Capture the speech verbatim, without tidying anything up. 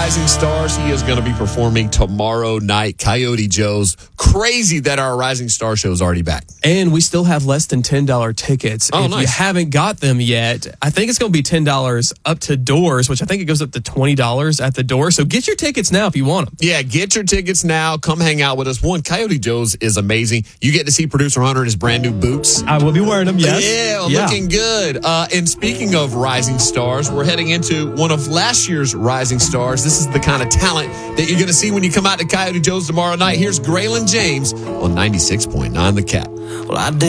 Rising Stars. He is going to be performing tomorrow night. Coyote Joe's. Crazy that our Rising Star show is already back. And we still have less than ten dollars tickets. Oh, if nice. you haven't got them yet, I think it's going to be ten dollars up to doors, which I think it goes up to twenty dollars at the door. So get your tickets now if you want them. Yeah, get your tickets now. Come hang out with us. One, Coyote Joe's is amazing. You get to see producer Hunter in his brand new boots. I will be wearing them, yes. Yeah, Yeah. looking good. Uh, and speaking of Rising Stars, we're heading into one of last year's Rising Stars. This is the kind of talent that you're going to see when you come out to Coyote Joe's tomorrow night. Here's Graylin James on ninety-six point nine The Cat. Well, I